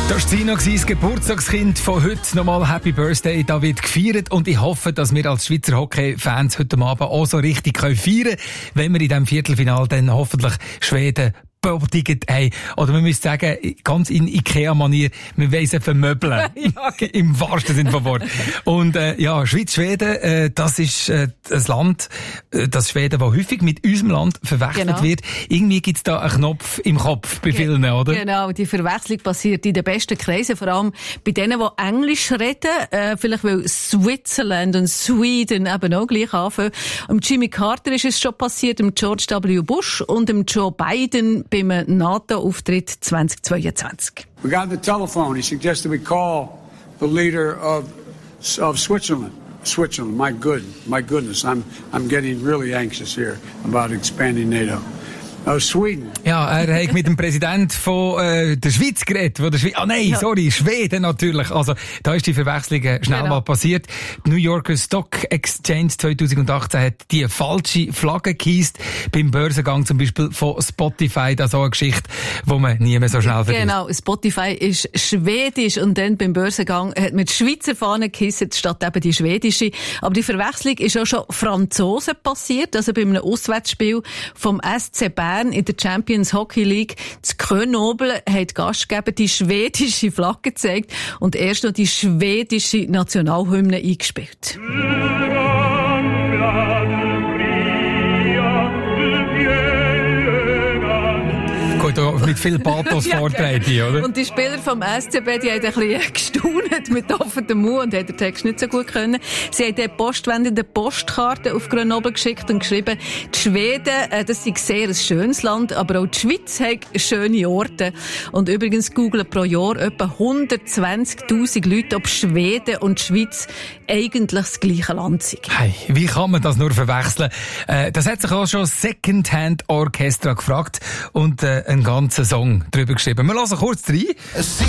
Das war Zino, das Geburtstagskind von heute. Nochmal Happy Birthday, da wird gefeiert. Und ich hoffe, dass wir als Schweizer Hockey-Fans heute Abend auch so richtig feiern können, wenn wir in diesem Viertelfinale dann hoffentlich Schweden bodiget haben. Oder man müsste sagen, ganz in Ikea-Manier, wir wollen sie vermöbeln. Ja. Im wahrsten Sinne vom Wort. Und Schweiz, Schweden, das ist ein Land, das Schweden, das häufig mit unserem Land verwechselt wird. Irgendwie gibt's da einen Knopf im Kopf bei vielen, oder? Genau, die Verwechslung passiert in den besten Kreisen, vor allem bei denen, die Englisch reden, vielleicht weil Switzerland und Sweden eben auch gleich anfangen. Jimmy Carter ist es schon passiert, George W. Bush und Joe Biden beim NATO-Auftritt 2022. We got the telephone. He suggested we call the leader of Switzerland. Switzerland, my goodness, I'm getting really anxious here about expanding NATO. Sweden. Ja, er hat mit dem Präsident von der Schweiz geredet. Schweden natürlich. Also, da ist die Verwechslung schnell mal passiert. Die New Yorker Stock Exchange 2018 hat die falsche Flagge gehisst. Beim Börsengang zum Beispiel von Spotify. Das ist auch eine Geschichte, die man nie mehr so schnell vergisst. Genau, Spotify ist schwedisch und dann beim Börsengang hat man die Schweizer Fahne gehisst statt eben die schwedische. Aber die Verwechslung ist auch schon Franzosen passiert. Also bei einem Auswärtsspiel vom SC Bern in der Champions Hockey League zu Grenoble hat Gastgeber die schwedische Flagge gezeigt und erst noch die schwedische Nationalhymne eingespielt. Gut, mit viel Pathos vorträgt, oder? Und die Spieler vom SCB, die haben ein bisschen gestaunt mit offenem Mund und haben den Text nicht so gut können. Sie haben den postwendenden Postkarte auf Grenoble geschickt und geschrieben, die Schweden, das sei sehr ein schönes Land, aber auch die Schweiz hat schöne Orte. Und übrigens googlen pro Jahr etwa 120.000 Leute, ob Schweden und die Schweiz eigentlich das gleiche Land sind. Hey, wie kann man das nur verwechseln? Das hat sich auch schon Secondhand Orchestra gefragt und einen ganzen Song drüber geschrieben. Wir hören kurz rein.